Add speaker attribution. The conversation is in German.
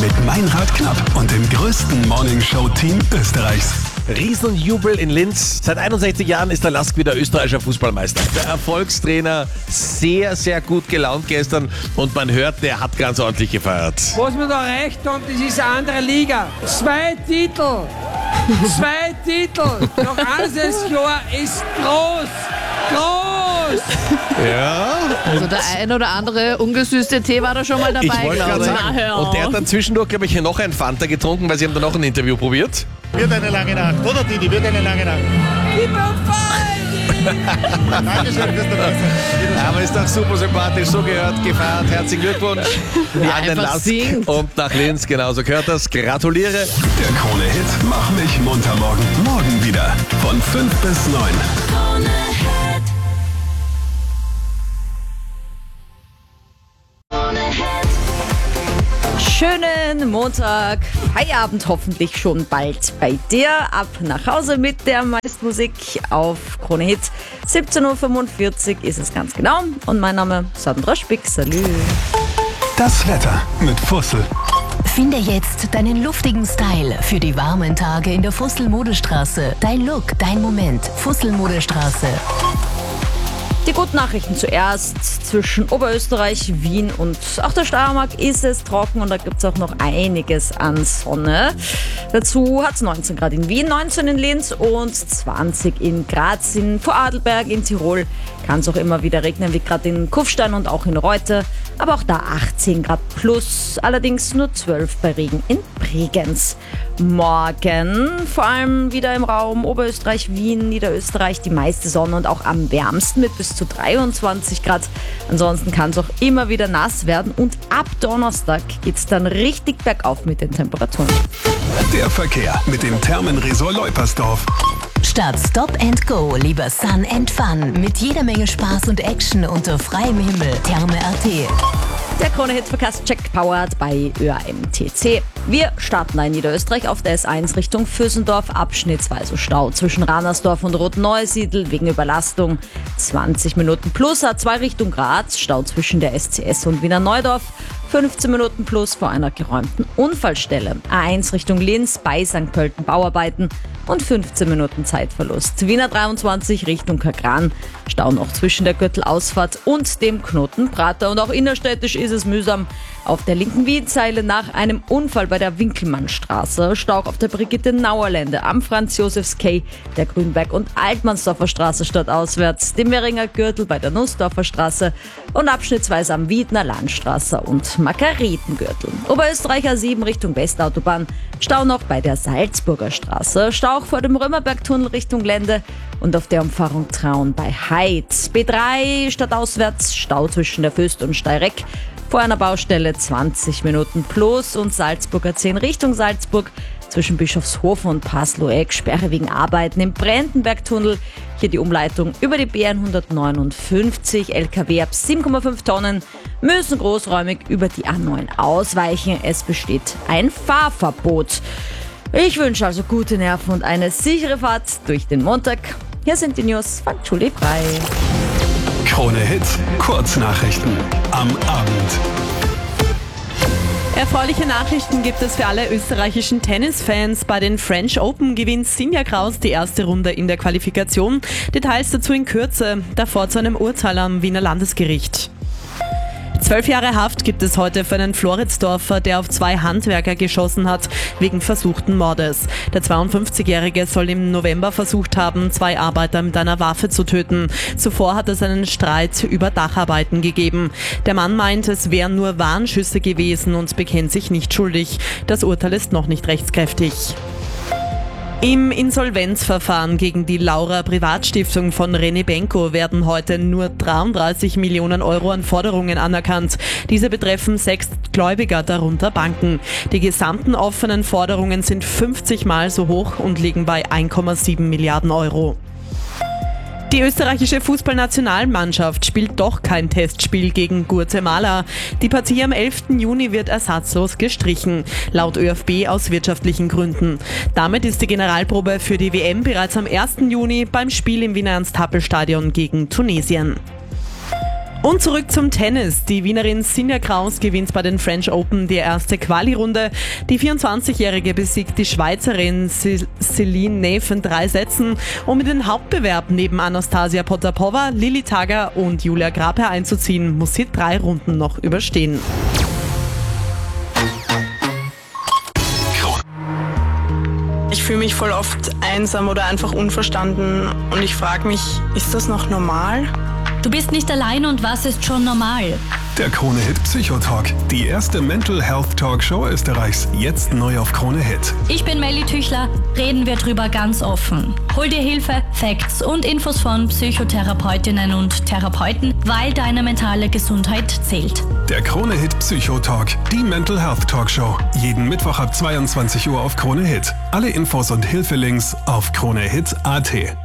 Speaker 1: mit Meinrad Knapp und dem größten Morningshow-Team Österreichs.
Speaker 2: Riesenjubel in Linz. Seit 61 Jahren ist der Lask wieder österreichischer Fußballmeister. Der Erfolgstrainer sehr, sehr gut gelaunt gestern und man hört, der hat ganz ordentlich gefeiert.
Speaker 3: Was wir da erreicht haben, das ist eine andere Liga. 2 Titel. 2 Titel. Noch eines Jahr ist groß. Groß.
Speaker 2: Ja.
Speaker 4: Also der ein oder andere ungesüßte Tee war da schon mal dabei,
Speaker 2: Ich wollte
Speaker 4: glaube
Speaker 2: gerade
Speaker 4: ich.
Speaker 2: sagen. Und der hat dann zwischendurch, glaube ich, noch ein Fanta getrunken, weil sie haben dann noch ein Interview probiert.
Speaker 5: Wird eine lange Nacht, oder Didi? Wird eine lange Nacht. Dankeschön fürs dabei.
Speaker 2: Aber ist doch super sympathisch, so gehört, gefeiert. Herzlichen Glückwunsch an den
Speaker 4: einfach
Speaker 2: Lask
Speaker 4: singt.
Speaker 2: und nach Linz. Genauso gehört das. Gratuliere.
Speaker 1: Der Krone-Hit Mach mich munter morgen wieder von 5 bis 9.
Speaker 4: Schönen Montag, Feierabend hoffentlich schon bald bei dir. Ab nach Hause mit der meisten Musik auf Krone Hit. 17.45 Uhr ist es ganz genau. Und mein Name ist Sandra Spick. Salü.
Speaker 1: Das Wetter mit Fussel.
Speaker 6: Finde jetzt deinen luftigen Style für die warmen Tage in der Fussel-Modestraße. Dein Look, dein Moment. Fussel-Modestraße.
Speaker 4: Die guten Nachrichten zuerst. Zwischen Oberösterreich, Wien und auch der Steiermark ist es trocken und da gibt es auch noch einiges an Sonne. Dazu hat es 19 Grad in Wien, 19 in Linz und 20 in Graz. In Vorarlberg in Tirol kann es auch immer wieder regnen, wie gerade in Kufstein und auch in Reute. Aber auch da 18 Grad plus, allerdings nur 12 bei Regen in Bregenz. Morgen vor allem wieder im Raum Oberösterreich, Wien, Niederösterreich die meiste Sonne und auch am wärmsten mit bis zu 23 Grad. Ansonsten kann es auch immer wieder nass werden und ab Donnerstag geht es dann richtig bergauf mit den Temperaturen.
Speaker 1: Der Verkehr mit dem Thermenresort Leupersdorf.
Speaker 6: Statt Stop and Go, lieber Sun and Fun. Mit jeder Menge Spaß und Action unter freiem Himmel. Therme.at.
Speaker 4: Der Krone-Hit-Verkehrscheck powered bei ÖAMTC. Wir starten in Niederösterreich auf der S1 Richtung Vösendorf, abschnittsweise Stau zwischen Ranersdorf und Rotneusiedl wegen Überlastung. 20 Minuten plus A2 Richtung Graz, Stau zwischen der SCS und Wiener Neudorf. 15 Minuten plus vor einer geräumten Unfallstelle. A1 Richtung Linz bei St. Pölten Bauarbeiten und 15 Minuten Zeitverlust. Wiener 23 Richtung Kagran. Stau noch zwischen der Gürtelausfahrt und dem Knoten Prater. Und auch innerstädtisch ist es mühsam. Auf der linken Wienzeile nach einem Unfall bei der Winkelmannstraße. Stau auf der Brigitte-Nauerlände am Franz-Josefs-Quai, der Grünberg- und Altmannsdorfer Straße stadtauswärts, dem Währinger Gürtel bei der Nussdorfer Straße und abschnittsweise am Wiedner Landstraße und Margaretengürtel. Oberösterreicher 7 Richtung Westautobahn. Stau noch bei der Salzburger Straße. Stau auch vor dem Römerbergtunnel Richtung Lände und auf der Umfahrung Traun bei Heid. B3 stadtauswärts. Stau zwischen der Föst und Steyreck. Vor einer Baustelle 20 Minuten plus und Salzburger 10 Richtung Salzburg. Zwischen Bischofshofen und Pasloeck Sperre wegen Arbeiten im Brandenbergtunnel. Hier die Umleitung über die B159. LKW ab 7,5 Tonnen müssen großräumig über die A9 ausweichen. Es besteht ein Fahrverbot. Ich wünsche also gute Nerven und eine sichere Fahrt durch den Montag. Hier sind die News von Julie Frei.
Speaker 1: Krone-Hit Kurznachrichten am Abend.
Speaker 7: Erfreuliche Nachrichten gibt es für alle österreichischen Tennisfans. Bei den French Open gewinnt Sinja Kraus die erste Runde in der Qualifikation. Details dazu in Kürze, davor zu einem Urteil am Wiener Landesgericht. 12 Jahre Haft gibt es heute für einen Floridsdorfer, der auf 2 Handwerker geschossen hat, wegen versuchten Mordes. Der 52-Jährige soll im November versucht haben, 2 Arbeiter mit einer Waffe zu töten. Zuvor hat es einen Streit über Dacharbeiten gegeben. Der Mann meint, es wären nur Warnschüsse gewesen und bekennt sich nicht schuldig. Das Urteil ist noch nicht rechtskräftig. Im Insolvenzverfahren gegen die Laura Privatstiftung von René Benko werden heute nur 33 Millionen Euro an Forderungen anerkannt. Diese betreffen 6 Gläubiger, darunter Banken. Die gesamten offenen Forderungen sind 50 Mal so hoch und liegen bei 1,7 Milliarden Euro. Die österreichische Fußballnationalmannschaft spielt doch kein Testspiel gegen Guatemala. Die Partie am 11. Juni wird ersatzlos gestrichen, laut ÖFB aus wirtschaftlichen Gründen. Damit ist die Generalprobe für die WM bereits am 1. Juni beim Spiel im Wiener Ernst-Happel-Stadion gegen Tunesien. Und zurück zum Tennis. Die Wienerin Sinja Kraus gewinnt bei den French Open die erste Quali-Runde. Die 24-Jährige besiegt die Schweizerin Celine Neff in 3 Sätzen, um in den Hauptbewerb neben Anastasia Potapova, Lili Tager und Julia Grabherr einzuziehen, muss sie 3 Runden noch überstehen.
Speaker 8: Ich fühle mich voll oft einsam oder einfach unverstanden und ich frage mich, ist das noch normal?
Speaker 9: Du bist nicht allein und was ist schon normal?
Speaker 1: Der Krone-Hit Psychotalk. Die erste Mental Health Talkshow Österreichs. Jetzt neu auf Krone-Hit.
Speaker 9: Ich bin Melly Tüchler, reden wir drüber ganz offen. Hol dir Hilfe, Facts und Infos von Psychotherapeutinnen und Therapeuten, weil deine mentale Gesundheit zählt.
Speaker 1: Der Krone-Hit Psychotalk. Die Mental Health Talkshow. Jeden Mittwoch ab 22 Uhr auf Krone-Hit. Alle Infos und Hilfelinks auf kronehit.at.